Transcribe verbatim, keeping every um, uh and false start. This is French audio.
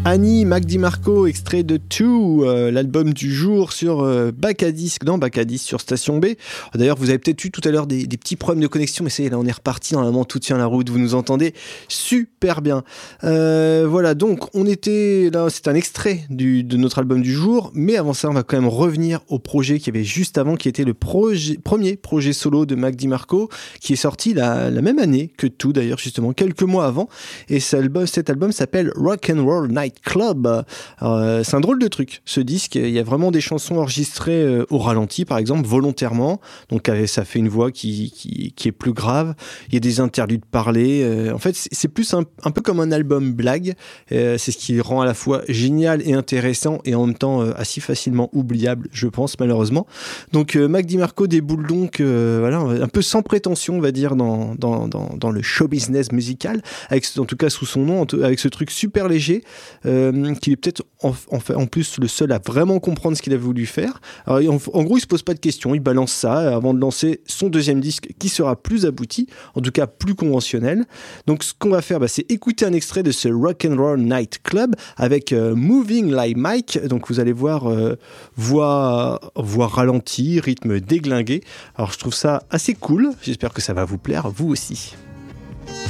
Annie, Mac DiMarco, extrait de Two, euh, l'album du jour sur euh, Bac à disque, non Bac à disque sur Station B. D'ailleurs, vous avez peut-être eu tout à l'heure des, des petits problèmes de connexion, mais c'est là, on est reparti, normalement tout tient la route, vous nous entendez super bien. Euh, voilà, donc on était là, c'est un extrait du, de notre album du jour, mais avant ça, on va quand même revenir au projet qu'il y avait juste avant, qui était le projet, premier projet solo de Mac DiMarco, qui est sorti la, la même année que Two, d'ailleurs, justement, quelques mois avant, et cet album, cet album s'appelle Rock and Roll Night Club. Euh, c'est un drôle de truc, ce disque. Il y a vraiment des chansons enregistrées euh, au ralenti, par exemple, volontairement. Donc, euh, ça fait une voix qui, qui, qui est plus grave. Il y a des interludes parlés. Euh, en fait, c'est, c'est plus un, un peu comme un album blague. Euh, c'est ce qui rend à la fois génial et intéressant et en même temps euh, assez facilement oubliable, je pense, malheureusement. Donc, euh, Mac DiMarco déboule donc, euh, voilà, un peu sans prétention, on va dire, dans, dans, dans, dans le show business musical, avec, en tout cas sous son nom, avec ce truc super léger. Euh, qui est peut-être en, en, en plus le seul à vraiment comprendre ce qu'il a voulu faire. Alors, en, en gros, il se pose pas de questions, il balance ça avant de lancer son deuxième disque qui sera plus abouti, en tout cas plus conventionnel. Donc, ce qu'on va faire, bah, c'est écouter un extrait de ce Rock and Roll Night Club avec euh, Moving Like Mike. Donc, vous allez voir euh, voix, voix ralentie, rythme déglingué. Alors, je trouve ça assez cool. J'espère que ça va vous plaire, vous aussi.